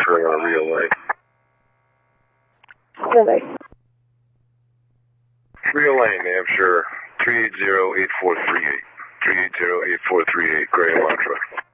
occurring on relay. Relay. Relay, New Hampshire, 380-8438. 380-8438, Gray Elantra.